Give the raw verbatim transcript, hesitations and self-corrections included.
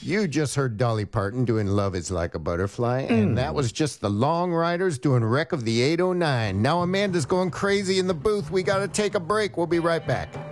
You just heard Dolly Parton doing Love is Like a Butterfly, and mm. that was just the Long Riders doing Wreck of the eight oh nine. Now Amanda's going crazy in the booth. We got to take a break. We'll be right back.